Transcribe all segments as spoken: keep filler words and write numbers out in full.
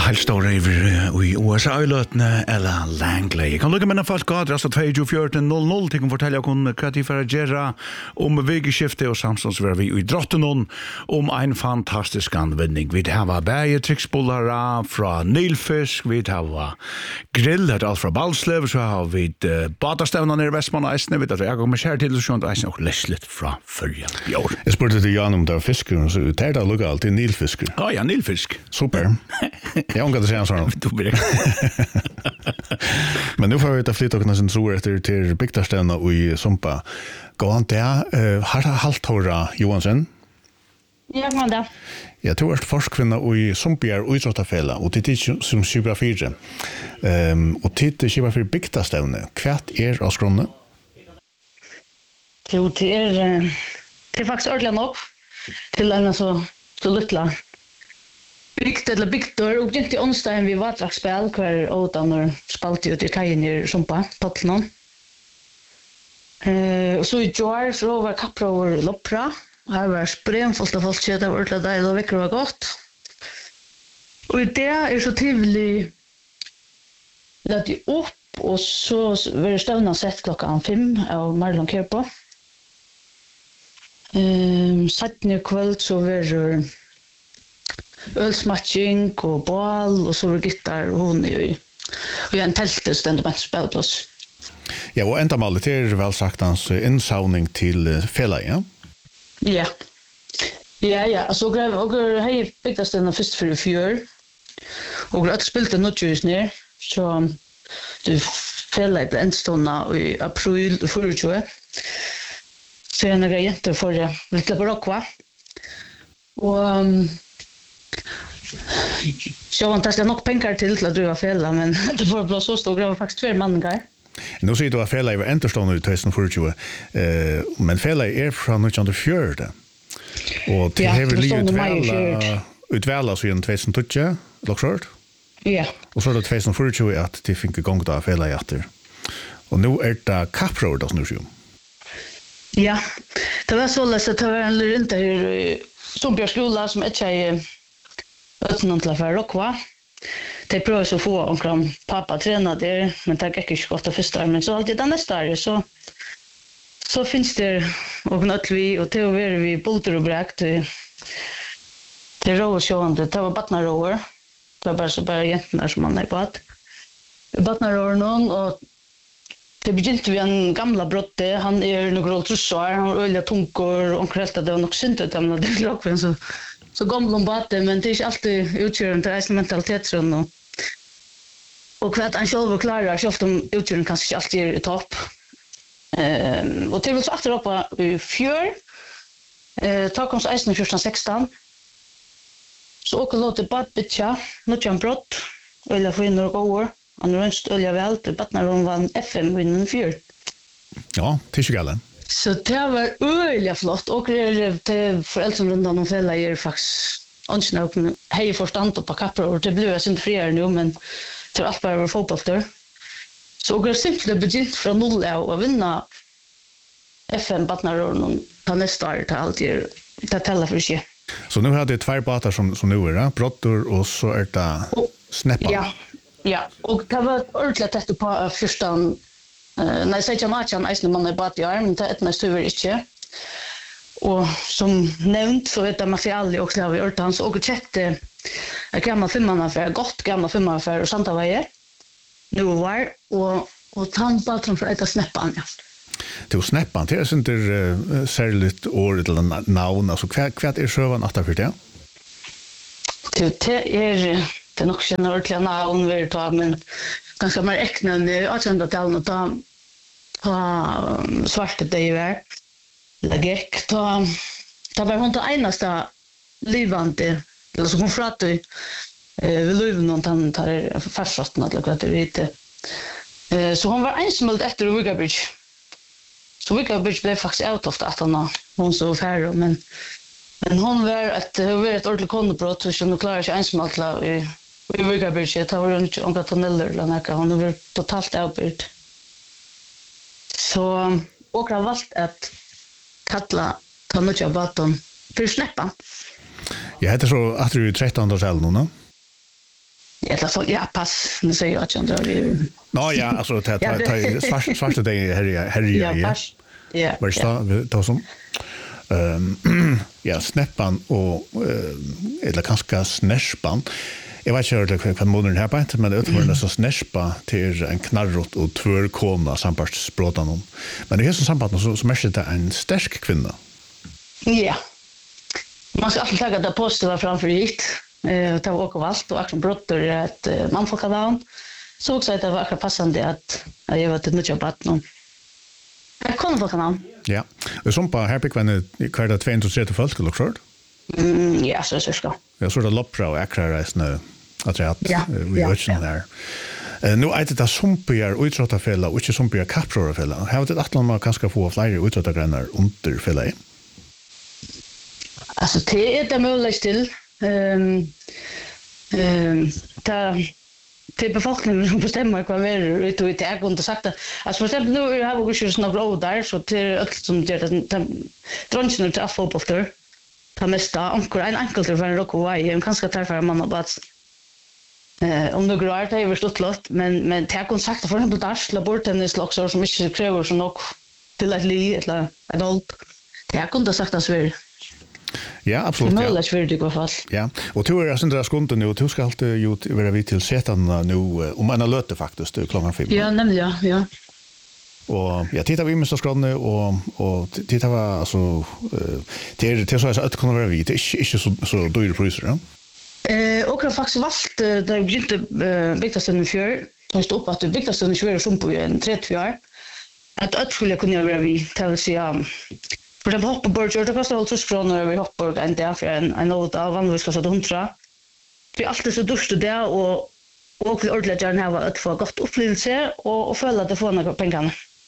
helt stor över i U S A-lötene eller Langley. Jeg kan lukke med en folk gav adressa två fjorton noll noll til å fortelle om hva de får gjøre om vegeskiftet og samstånds var vi i drotten om en fantastisk anvending. Vi har bæge triksbollere fra Nilfisk, vi har grill, det er alt fra Balslev, så har vi badastevner nere i Vestmann og Eisne, vi har jeg kommer kjær til å skjønne Eisne og leslet fra førje bjør. Jeg spurte til Jan om det var fisker, så det er da lukket alltid Nilfisker. Ja, ja, Nilfisk. Super. Jag ångar det säga så. Du blir. Men nu får vi ta flytta och kunna tro efter till Bygdarstena och i Sumpa. Gå han där har Halthora Johansson. Ja, man där. Jag tror att forskvinna och i Sumpa och utrottafälla och det är som Sibra fyra. Ehm och titta Sibra för Bygdarstena. Kvärt är av skronne. Jo, det är det är faktiskt ordentligt nog till en så så lilla byggt eller bygdor och inte onsdagen vi var trackspel kvar åtan spalt ut i kajen i Sumpa Pottnon. Eh och så i Joar så var kaprover loppra. Här var sprem fullt av folk det var ordentligt där och veckor var gott. Och det är så trevligt att det upp och så var stävna sett klockan fem av Marlon Kerpo. Ehm sattne kväll så var ölsmatching och ball och så var gitarr och hon är och en tältet ständer man spelat oss. Ja, och ända målet är väl sagt hans insavning till fälla, ja? Ja. Ja, ja, alltså gräv och hej byggdes den först för fjör. Och att spelade något just ner så du fälla i Brentstona i april förra året. Så jag några jätter för det lite barock och um, så han tar nog pengar till till att driva fälla men det får bli så stor grej faktiskt två man där. Nu ser du att fälla i Enterstone i tjugohundrafyrtio eh men fälla är från nittonhundrafjorton. Och det har väl lite utvälla så i tjugohundratjugo, lockshort. Ja. Och så är det tjugohundrafyrtio att det fick igång då fälla i åter. Och nu är det Caproad då nu ju. Ja. Det var så lätt att det var en runt här som Björn skola som ett tjej öppnade till för rockva. Det prövar så få omkring pappa tränar där men det gick inte gott att förstå men så alltid den nästa år så så finns det och något vi och det var vi bulter och bräkt det rör sig om det var barnar rower det var bara så bara jättarna som man är på att barnar rower någon och det begynte vi en gamla brotte han är några trussar han har öliga tunkor och krälta det var nog synd att han hade lockven så så gamla om bate men det är inte alltid utgören till resten mentalitetsrund och och kvart han själv klarar så ofta utgören kanske inte alltid är i topp. Ehm och det vill så åter upp i fjör. Eh tar koms isen fjorton sexton. Så åker låter bad bitcha, något jag brott eller få in några år. Han rönst ölja väl till barnar hon vann F M vinnen fjör. Ja, det är ju så det var öliga flott och det är föräldrarundan och fälla är faktiskt ansnöken hej förstand på kappar och det blir inte friare nu men det allt bara var fotboll där. Så det är simpelt budget från noll och vinna F M barnar och ta nästa år till allt är det tälla för sig. Så nu har det två båtar som som nu är brottor och så är det snäppa. Ja. Ja, och det var ordentligt tätt på förstan Uh, när jag säger matchen är man är bara i armen det är nästan över inte. Och som nämnt så vet man fjällig och har vi gjort hans och chatte. Jag kan man filma för gott gamla filma för och Santa Veje. Nu var och och tandpatron för att snäppa ja. Det är snäppan det är inte uh, särskilt ordet eller namn alltså kvart är sövan åtta för det. Det är det nog generellt namn vill ta men ganska mer äcknen i åttahundratalen och ta ta svarte det ju är lägek ta ta var hon ta enaste livande eller så hon fratte eh vill ju någon han tar fastsatten eller vad det heter eh så hon var ensam efter Wigabridge så Wigabridge blev faktiskt out of att hon hon så färre men men hon var ett var ett ordentligt konbrott så hon klarar sig ensam att i vi vill gå bort det var inte om att tunneller eller något hon var totalt avbytt. Så och har valt att kalla ta något baton för snäppa. Ja, det är så att du är tretton år sedan nu. Ja, så ja, pass. Nu säger jag att jag drar. Nå ja, alltså ta ta ta svart svart det här här Ja, pass. Ja. Var står då som ehm ja, snäppan och eller kanske snäspan. Jag vet inte hur kan modern här på inte men det är så snäspa till en knarrot och tvär kona sampast språtan om. Men det är så samband så så mest det en stark kvinna. Ja. Man ska alltid lägga det positiva framför hit. Eh ta och valt och action brotter att man får kalla så också att det var passande att jag vet inte mycket about någon. Jag kommer få kalla. Ja. Och som på här på kvinnan kvar tvåhundratre folk eller så. Mm, ja, så så ska. Ja, så det loppra och akra reis nu. Att jag vi ja, watching där. Eh nu är det där sumpier utrotafälla och inte sumpier kaprorafälla. Har det att man kanske få fler utrotagrenar under fälla. Alltså det är det möjligt till. Ehm ehm ta till befolkningen som bestämmer vad vi är ute och jag kunde sagt att alltså för exempel nu har vi ju några år där så till allt som det drönchen till fotboll där. Ta mesta ankor en enkelt för en rock away en kanske tar för mamma bara eh om det går att över stått lott men men ta kontakt för exempel där slå bort en slags som inte kräver så nog till att li eller adult. Jag kunde sagt att så Ja, absolut. Ja. Det är det fall. Ja, och du är sen skunden nu och du ska alltid ju vara vid till setan nu om man har löte faktiskt klockan fem. Ja, nämligen ja, ja. Och jag tittar vi måste skråna och och titta vad alltså det är det så att kunna vara vid det är inte så så dyra priser ja. Eh och jag faktiskt valt där jag inte byggt den för just upp att det byggt den för som på en trettio år. Att att skulle kunna vara vid till sig för det hoppar bort det kostar alltså från vi hoppar en där för en en något av vad vi ska så hundra. Det är alltid så dust det och och ordentligt gärna ha att få gott upplevelse och och följa det få några pengar.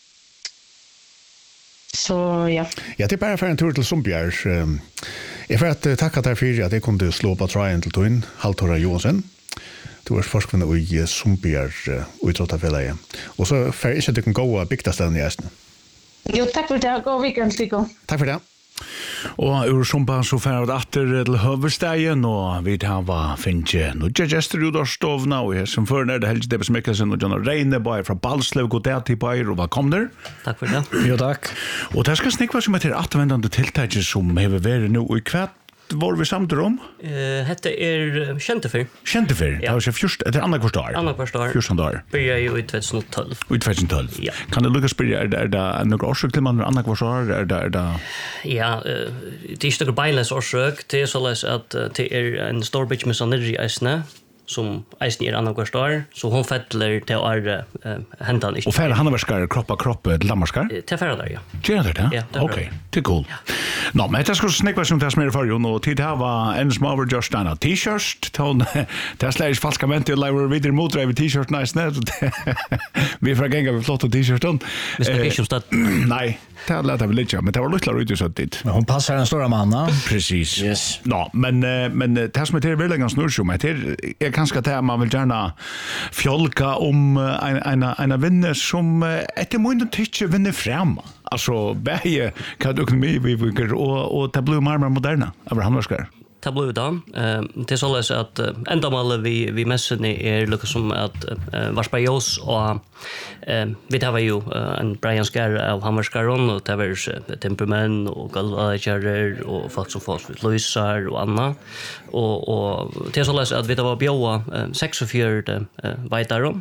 Så ja. Ja, det är bara för en tur till Sumpjärs. Jag får att tacka dig för att jag kunde slå på Triangle Twin, Haltora Johansson. Du är forskare i Sumpjärs utrotafälla. Och så får jag inte att du kan gå och bygga ställen i Östen. Jo, tack för det. God weekend, Sliko. Tack för det. Og ur sumpa så færd atter til høverstegen, og vi har finnet noen gjester ut av stovna, og jeg som fører det helst Debbes Mikkelsen og John Reine, bare fra Balslev, god dag til Bayer, og velkommen der. Takk for det. Jo, takk. Og det skal snikva som etter atvendende tiltaket som hever vært nå i kvart. Var vi samt om? Eh, hette er Kjentefyr. Kjentefyr? Ja. Det var först det andra kvartal. Andra kvartal. fjorton dagar. Börjar ju i tjugotolv. I tjugotolv. Ja. Kan det lyckas börja är det är det några årsök till man andra kvartal är det är det Ja, eh, det är inte beinless årsök, det är så läs att det är en stor bitch med saneri isne som eisen er andra kvartal, så hon fettler till är händan inte. Och färre han verkar kroppa kropp lammarskar. Till färre där, ja. Gör det det? Ja, det är okej. Det är cool. Nå, men det ska snäcka som det som är för ju och tid här var en smaver just en t-shirt ton det slägs falska ment till live vidare mot över t-shirt nice net. Vi får gänga med flotta t-shirten. Vi ska inte stå. Nej, det lät väl lite men det var lite ut så dit. Men hon passar den stora mannen. Precis. Yes. Nå, men men det som är väl ganska snurr men det är kanske det man vill gärna fjolka om en en en vinner som ett månad tycker vinner fram. Alltså bäge kan ekonomi vi vi och och tableau marmor moderna över handverskar. Tableau då. Eh det är så att ända mal vi vi mässen är lika som att varspa oss och eh vi tar ju en Brian Skar av handverskaron och det var temperament och galvager och folk som får lösar och annat. Och och det är så att vi tar bjöa sextiofyra vitarom.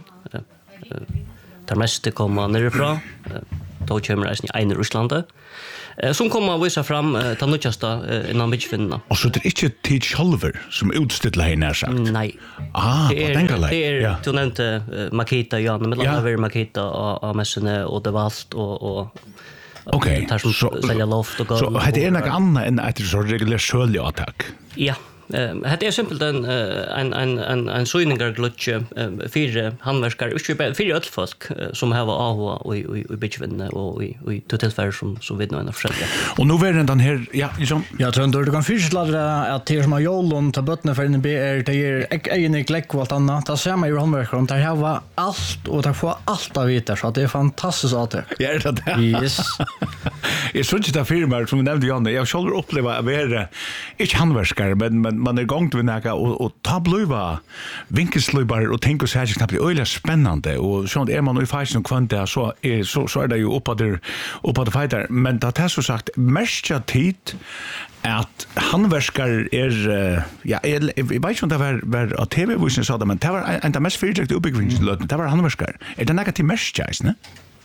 Där mest kommer nerifrån. Då kommer det in i Ryssland. Som kommer att visa fram till nutjasta innan bitchfinna. Och så det är inte tid själver som utstiller henne här sagt? Nej. Ah, det är, på den det är, ja. Du nämnde uh, Makita, ja, men ja. det är Makita av mässorna och det var allt och... och Okej, okay. så, sälja loft och så det är något annat än ett så reguljärt söljattack? Ja. Eh det är simpelt en en en en en syningarglutche för handverkare och för öll folk som har av och i i bitchvinn och i i totalt som som vet nog en försälja. Och nu är den här ja, liksom jag tror ändå du kan fyrsladra att det som har jolon ta bottna för en B R det är egen kläck och allt annat. Det ser man ju handverkare om det här var allt och det får allt av vita så att det är fantastiskt att det. Ja, det är det. Yes. Jag såg inte det firma som nämnde Janne. Jag skulle uppleva att vara inte handverkare men men man man är gångt vid näka och och ta blöva vinkelslöbar och tänka så här knappt det är spännande och så är man i fashion kvant där så är så så är det ju uppe där uppe där fighter men det har så sagt mest tid att handverkar är ja jag vet inte om det var var att T V-vuxen sa det men det var en av mest fyrtryckta uppbyggningslöten det var handverkar är det negativt mest inte?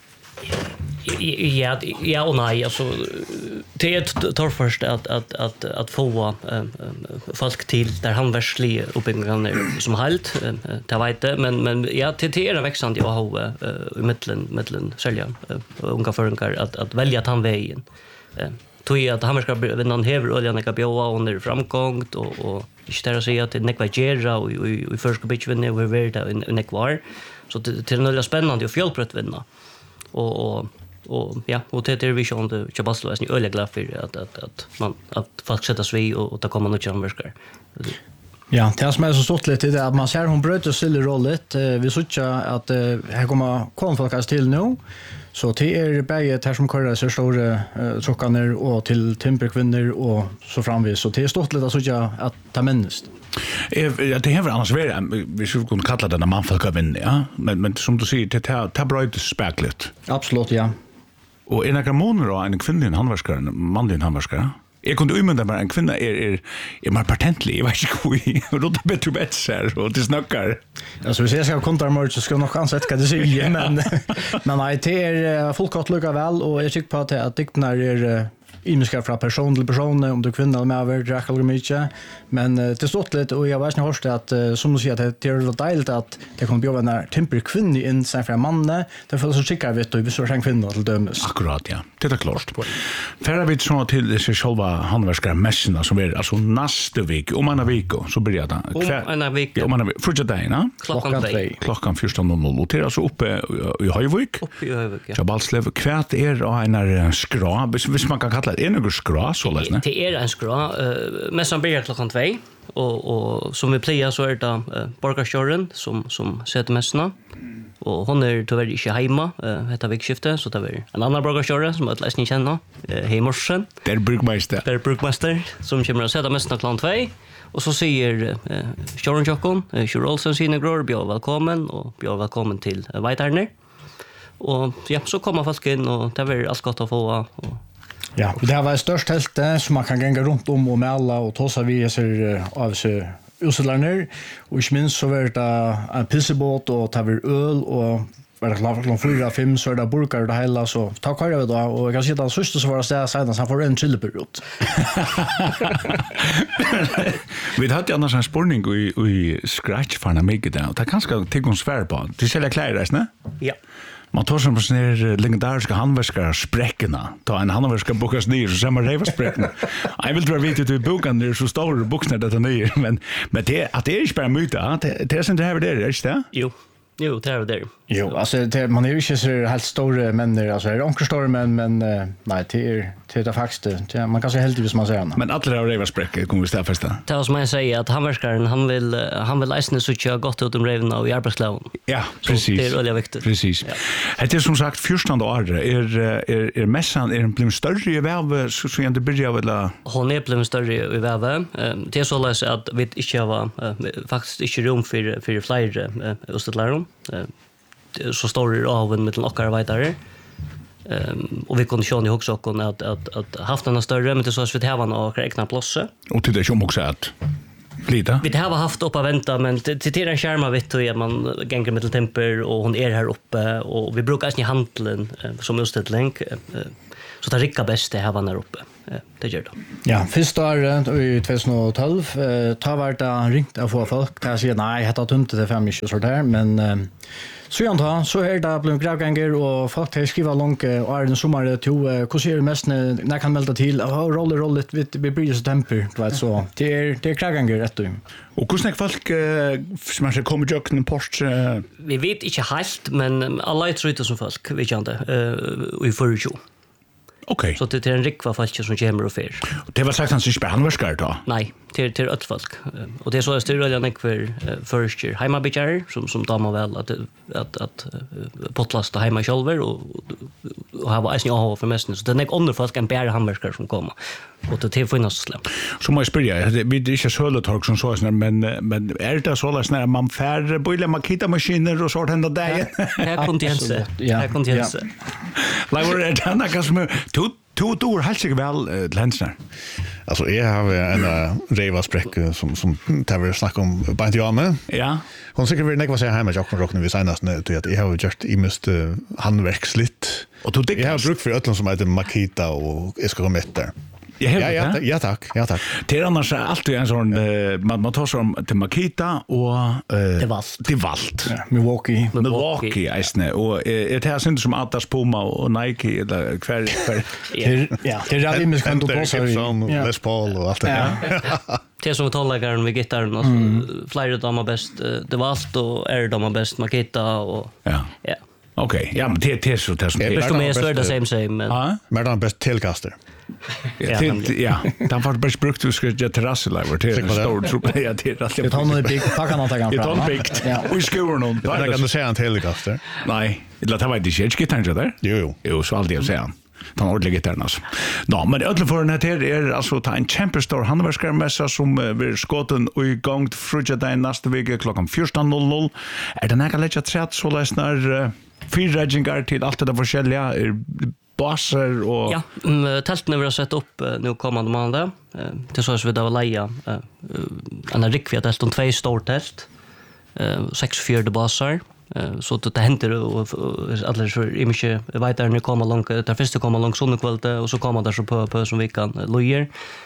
Ja, ja och nej alltså det är tar först att att att att få äh, folk till där han värslig uppbyggnaden som halt det vet det men men ja till det är växande jag har i mitten mitten sälja unga föreningar att att välja han vägen tog jag att han ska vinna en hever oljan jag bjöa under framgång och och inte där säga att det nekva gera och i första bitch vinna över värda i nekvar så det till något spännande och fjällbrött vinna och och och ja och det är vision det Chabaslo är ni öliga glad för att att att man att folk sätter sig och och ta komma något anverkar. Ja, det som är så stort lite det att man ser hon bröt och sille rollet vi såg att här kommer konfolkas till nu så det är bäge här som kör så stora truckarna och till timperkvinnor och så framvis så det är stort lite så jag att ta minst. Ja, det har annars varit vi skulle kunna kalla det en manfolkavinn, ja, men men som du säger det tar tar bra ut spärkligt. Absolut, ja. Och en av månader och en kvinnlig handverkare, en manlig handverkare. Jag kunde umynda mig en kvinna är är är mer patentlig. Jag vet inte hur det bättre bättre och det snackar. Alltså vi ser ska kontra mer så ska nog chansa vad det säger men men nej det är folk att lucka väl och jag tycker på att att dikten är imiska från person till person om du kvinna med över dräck eller mycket men det stått lite och jag vet inte hörst att som du säger att det är dejligt att det kommer bli en temper kvinna in sen för manne det får så skickar vet du vi så en kvinna till dömes akkurat ja det är klart för vi så till sig själva handverkare mässorna som är alltså nästa vecka om en vecka så börjar det om en vecka om en första dagen klockan två klockan fjorton noll noll och det är alltså uppe i Höjvik uppe i Höjvik ja Chabalslev kvärt är och en skra hvis man kan kalla det en skra så läsna det är en skra mässan börjar klockan två och och som vi plejar så är det uh, Borgarstjorden som som sätter mässorna och hon är tyvärr inte hemma uh, detta veckskifte så det är en annan Borgarstjorden som att läsning känna uh, hemorsen där brukmästare där brukmästare som kommer att sätta mässorna klockan två och så säger uh, Stjorden Jockon uh, Kjurolsen sina gror björ välkommen och björ välkommen till uh, Veitarner och ja så kommer folk in och det är allt gott att få och ja, det här var ett störst tält som man kan gänga runt om och med alla och tåsa vi ser av sig utsättlarna och inte minst så var det en pissebåt och ta vi öl och var det klart att fyra, fem så är det burkar och det hela så ta kvar vi då och jag kan säga att sista så var det städa sidan så han får en chillperut. Vi hade annars en spårning i, i scratch för en mycket där och det kan ska tänka oss svär på. Det säljer kläder, ne? Ja. Man tar som sån här legendariska handverkare spräckorna. Ta en handverkare bokas ner så ser man reva spräckorna. Jag vill dra vitt ut i boken där så står boxarna detta ner. Men, men det, att det är inte bara myta. Det, det är inte här där, är det inte? Jo. Jo, det är det. Jo, alltså det, man är ju inte så helt stora män, alltså det är onkel stora män, men uh, nej, det är det är faktiskt det, man kan säga helt vis man säger. Men alla har reva spräckor kommer vi stäffasta. Det är som jag säger att handverkaren han vill han vill läsa så tjocka gott ut om revna och i arbetskläder. Ja, precis. Det är väldigt viktigt. Precis. Ja. Det är som sagt fjortonde år är är är mässan är en blivit större i väv så så inte börjar väl. Hon är blivit större i väv. Det är så läs att vi inte har faktiskt inte rum för för fler utställare. Så står det av en mellan och arbetare. Ehm och vi kunde sjå ni också kon att att att haft en större men det så att vi har några egna platser. Och det är ju också att lite. Vi har haft upp att vänta men till till den skärma vet du att man gänger med temper och hon är här uppe och vi brukar i handeln som utställning så det rickar bäst det här var där uppe. Det gör det. Ja, första året i tjugohundratolv eh tar vart det ringt att få folk där säger nej, det har tunt det fem mycket så där men eh, så jag antar så är det blir gravgånger och folk har skrivit långt och är den sommar to hur ser det mest när kan melda till och roller roller vi vi blir så temper du vet så det är det är gravgånger rätt du. Och hur snack folk som har kommit jag en post vi vet inte helt men alla tror det som folk vet jag inte eh i förrjul. Okej. Så det är en rikva folk som kommer och fer. Det var sagt han sig spärnverskar då. Nej, till till ett folk. Och det så är styrelsen en för först year hemmabichar som som damer väl att att att potlasta hemma själva och och har varit ju för mest så det är under folk kan bära handverkare som kommer och det är finnas slem. Så må jeg spørre, vi er ikke søletorg som så sånn, men, men er det så sånn at man færre bøyler makita-maskiner og sånt enda deg? Her kunne jeg se. Her kunne jeg se. Leivor, er det noe som er... To år helt sikkert vel til hensene. Altså, jeg har en reiva sprekk som, som tar vi snakke om Bant Johanne. Ja. Hun sikkert vil nekva seg hjemme i Jokken Rockene vi senest, til at jeg har gjort i mest handverkslitt. Og du Jeg har brukt for øtlen som heter Makita og jeg skal komme etter. Ja, ja, ja, ja, takk, ja, takk. Det er annars alltid en sånn, uh, man, man tar sånn til Makita og... Uh, det Valt. Det Valt. Ja, Milwaukee. Milwaukee, eisne. Og er det her synd som Adidas, Puma og Nike, eller hver... hver. Ja, det er rett i miskan du påser. Gibson og Les Paul og alt det. Ja. Det som tolläggaren med gitarren och mm. flera damer bäst det Valt och är damer bäst Makita och ja. Ja. Okej, okay. Ja, men det är så det som är. Bäst med så det same same men. Ja. Men den bäst tillkaster. Ja, ja. Den var bara brukt du skulle göra terrassliver till en stor trupp ja till att det tar nog big packa något kan fram. Det tar bikt. Ja. Och skor någon. Jag kan säga en tillkaster. Nej, det låter väl inte helt gitarren där. Jo jo. Jo, så alltid jag säger. Den ordentliga gitarren alltså. Nå, men ödlen för den här är alltså ta en kämpestor handverksmässa som blir skoten och igång frutjadagen nästa vecka klockan fjorton noll noll. Är det några lägga trätt så läsnar fyra reggingar till allt det forskjelliga basser och ja, um, teltene vi har sett upp uh, nu kommande måndag. Uh, det så vi då leja uh, uh, en rik vi har testat två stora test. Uh, sex fjärde basser. Uh, så det händer och alla så är mycket vet där nu kommer långt där första kommer långt söndag och så kommer där så på på som vi kan lojer.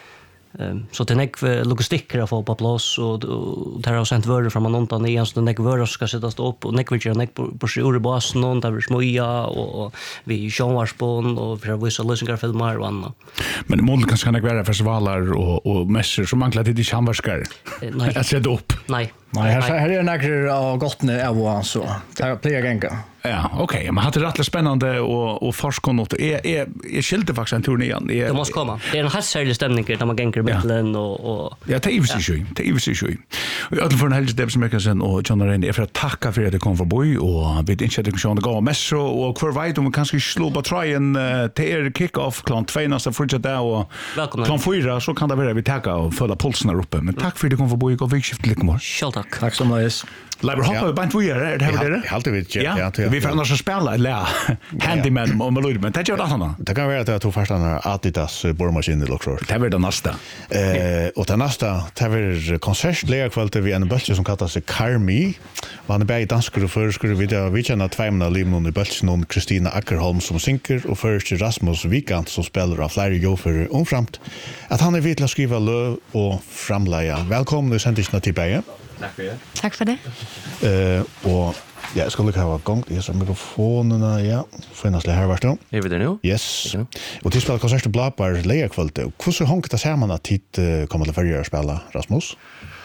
Um, så det är en logistik att få på plats och där har sent vörder från någon igen så det vörder ska sättas upp och nekvill jag nek på sjure basen någon där vi smoja och vi showwarspon och för att visa lösningar filmar och annat. Men det måste kanske vara festivaler och och mässor som manglar till de chamberskar. Nej. Jag sätter upp. Nej. Nej, här här är några av gottne av och så. Det blir gänga. Ja, okej. Okay. Men hade det rätt spännande och och forskonnot. Är är är skilte faktiskt en turné igen. Det måste komma. Det är en härlig stämning där man gänger mittlen och och ja, det är ju så. Det är ju så. Och jag för en hel del som jag kan sen och John Rand är för att tacka för att det kom förbi och vi inte att kunna gå med så och kvar vet om kanske slå på try en till kick off klant två nästa första där och klant fyra så kan det vara vi tacka och följa pulsen där uppe. Men tack för att det kom förbi och vi skiftar lite mer. Själv tack. Tack så mycket. Lever hoppa på bant vi är det här det. Helt vet jag. Ja. Vi får annars spela eller handyman och melodi men det gör det såna. Det kan vara att jag tog första när Adidas borrmaskin i Lockroad. Det var det nästa. Eh och det nästa det var konsertläge kvällte vi en bulke som kallar sig Carmi. Var det bäi danskar och förskriver vi det vi känner två månader limon i bulken och Kristina Ackerholm som synker och först Rasmus Vikant som spelar av flera jo för omframt. Att han är vid att skriva löv och framlägga. Välkommen i sändningen till Bäge. Tack för det. Tack för det. Eh och ja, jag ska lucka ha gång i så mikrofonerna ja. Finnas det här vart då? Är vi där nu? Yes. Och till spel konsert Blabbar lägga kvälte. Hur så honkt det här man att hit kommer till förra spela Rasmus?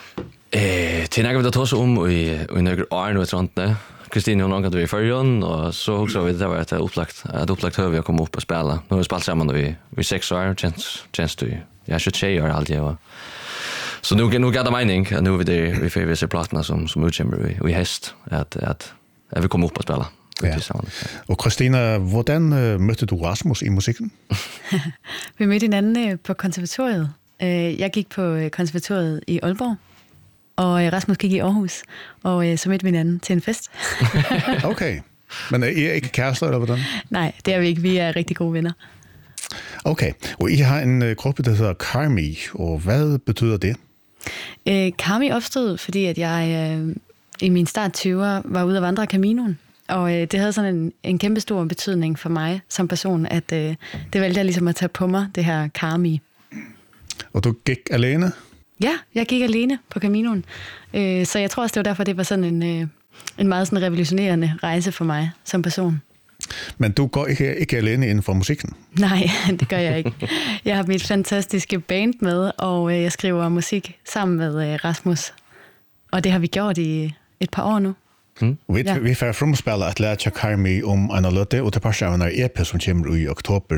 Eh, till när vi då tar så om i i några år nu sånt där. Kristina hon angående vi förrjon och så också vi det var ett upplagt ett upplagt hur vi kom upp och spela. Nu har vi spelat samman vi vi sex år chans chans du. Jag skulle säga är alltid va. Så nu kan nu gå där mening nu vi det vi får vi se plattorna som som utchimmer vi vi häst att att jag vill komma upp och spela. Ja. Och Kristina, hvordan uh, mødte du Rasmus i musikken? Vi mødte hinanden på konservatoriet. Jeg gik på konservatoriet i Aalborg, og Rasmus gik i Aarhus, og så mødte vi hinanden til en fest. Okay. Men er I ikke kærester, eller hvordan? Nej, det er vi ikke. Vi er rigtig gode venner. Okay. Og I har en uh, gruppe, der hedder Carmi, og hvad betyder det? Uh, Carmi opstod, fordi at jeg uh, i min start tyver var ude at vandre Caminoen. Og øh, det havde sådan en, en kæmpe stor betydning for mig som person, at øh, det valgte jeg ligesom at tage på mig, det her Carmi. Og du gik alene? Ja, jeg gik alene på Caminoen. Øh, så jeg tror også, det var derfor, det var sådan en, øh, en meget sådan revolutionerende rejse for mig som person. Men du går ikke, ikke alene inden for musikken? Nej, det gør jeg ikke. Jeg har mit fantastiske band med, og øh, jeg skriver musik sammen med øh, Rasmus. Og det har vi gjort i et par år nu. Mm. Vi ja. vi får frumspela at læra Carmi om en løte og til parsa av en E P som kommer i oktober.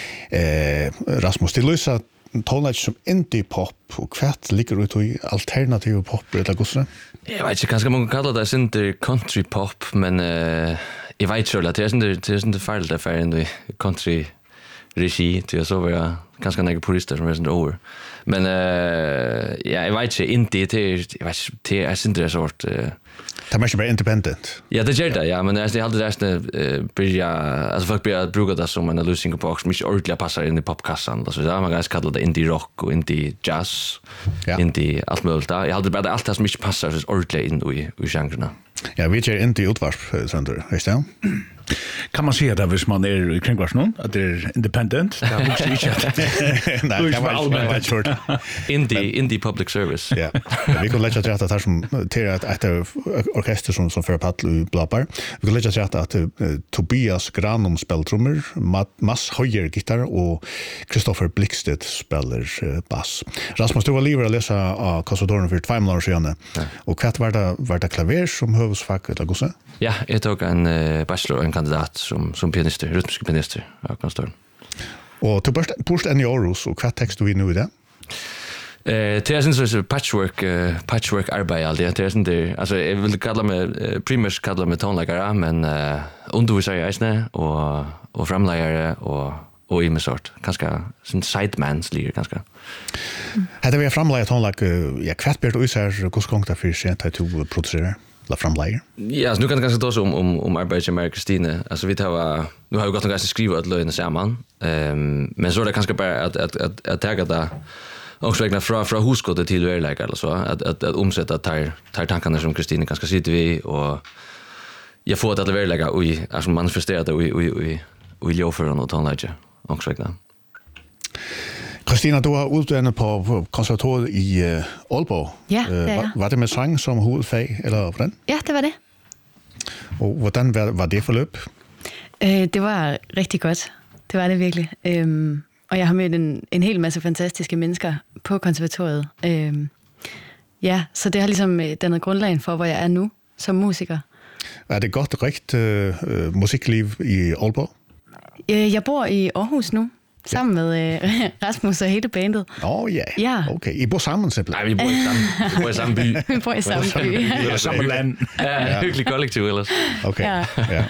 Eh, Rasmus, til løsa tonage som indie pop og kvært ligger ut i alternative pop eller gosse? Jag vet inte, kanske man kan kalla det indie country pop, men uh, Jag vet själv att det är inte det är inte fel där för en country regi till så var jag ganska några purister som är sånt över. Men eh ja, jag vet inte inte det jag vet det är inte det sort Det är mer bara independent. Ja, det gör det, ja, men det är alltid det börja alltså folk börjar bruka det som en losing box, mycket ordentligt passar in i popkassan och så där man kan kalla det indie rock och indie jazz. Ja. Indie allt möjligt. Jag hade bara allt som mycket passar så ordentligt in i i genrerna. Ja, vi kör inte utvarp sönder, visst det? Kan man säga det hvis man är i kringvars någon att det är independent? Det har också inte. Nej, det var allmänt short. Indie indie public service. Ja. Vi kan lägga till att det som till att ett orkester som som för paddel i Blabbar. Vi kan lägga till att Tobias Granum spelar trummor, Mats Höjer gitarr och Kristoffer Blickstedt spelar bass. Rasmus, du var livet att läsa av konservatorien för två månader sedan. Och kvart var det var det klaver som huvudfag eller gosse? Ja, jag tog en bachelor och en kandidat som som pianist, rytmisk pianist av konservatorien. Och du först en i Aarhus och kvart text du vi nu i det? Eh, det är sån så patchwork uh, patchwork arbete alltid. Det är sån där alltså jag vill kalla mig uh, primers kalla mig tonläggare men uh, undervisar jag isne och och framläggare och och i med sort ganska sån sidemans lir ganska. Hade vi framlägga tonlägg ja kvart blir det usar hur skångt det för sent att du producerar la framlägga. Ja, så nu kan det ganska ta om om om arbetet med Kristina. Alltså vi tar nu har vi gått och ganska skriva ett lögn samman. Ehm men så är det ganska bara att att att att ta det och så från från huskottet till överlägga eller så att att att omsätta tar tar tankarna som Kristina ganska sitter vi och jag får det att överlägga och alltså manifestera det och och och och jag för något tonlägga och så där. Kristina, du har utdannet på konservatoriet i uh, Aalborg. Ja, det er jeg. Var det med sang som hovedfag, eller hvordan? Ja, det var det. Og hvordan var, var det forløb? Øh, det var rigtig godt. Det var det virkelig. Øhm, og jeg har mødt en, en hel masse fantastiske mennesker på konservatoriet. Øhm, ja, så det har ligesom dannet grundlagen for, hvor jeg er nu som musiker. Er det godt rigt uh, musikliv i Aalborg? Øh, jeg bor i Aarhus nu. Sammen med øh, Rasmus og hele bandet. Åh, oh, yeah. Ja. Okay, I bor sammen simpelthen? Nej, vi bor i samme, vi bor i samme by. Vi bor i samme by. Vi bor i samme land. Ja, hyggelig kollektiv ellers. Okay, ja. ja.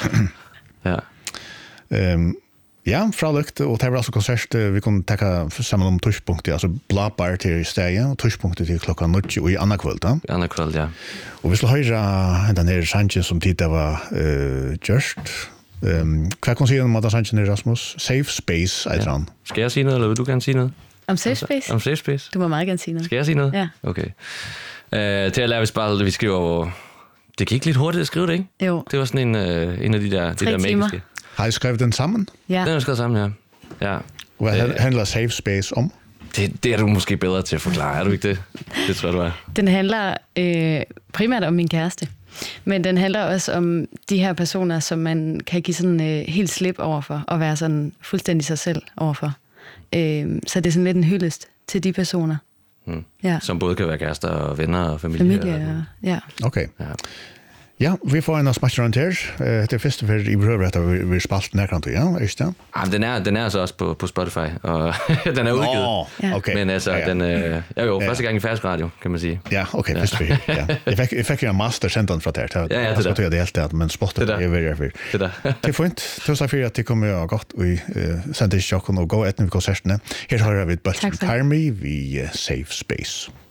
ja. um, ja, fra lykt, og det var altså konsert, vi kunne tenke sammen om torspunktet, altså Blabbar til stedet, og torspunktet til klokka nødvendig, og i andre kveld, da? I andre kveld, ja. Og vi skulle høre den her sangen som tidligere var uh, gjørst. Um, hvad kan du sige om at sangen er, Rasmus? Safe Space, er han. Skal jeg sige noget, eller vil du gerne sige noget? Om Safe Space? Om Safe Space? Du må meget gerne sige noget. Skal jeg sige noget? Ja. Okay. Uh, til at lære, hvis bare vi skriver over... Det gik lidt hurtigt at skrive det, ikke? Jo. Det var sådan en, uh, en af de der, de der magiske. Har I skrevet den sammen? Ja. Den har skrevet sammen, ja. ja. Hvad uh, handler Safe Space om? Det, det er du måske bedre til at forklare, er du ikke det? Det tror jeg, du er. Den handler øh, primært om min kæreste. Men den handler også om de her personer, som man kan give sådan øh, helt slip overfor, og være sådan fuldstændig sig selv overfor. Øh, så det er sådan lidt en hyldest til de personer. Mm. Ja. Som både kan være kærester og venner og familie. Familie, og, ja. Okay. Ja. Ja, vi får en av smatcheren til. Det er første for i prøver at vi har spalt nærkant, ja, ikke det? Ja, den er, den er altså også på, på Spotify, og den er udgivet. Nå, Ja. okay. Men altså, ja, ja. den er ja, jo Ja. første gang i færsk radio, kan man sige. Ja, okay, første for. Ja. Jeg fikk, jeg fikk en master sendt den fra der. Ja, ja, det er det. Jeg det helt det, men spottet Det er er veldig for. Det der. Det er fint. Tusen takk for at det kommer godt og sendte i sjokken og gå etter vi konsertene. Her har vi Bølsen Takk for det. Karmi, vi Safe Space.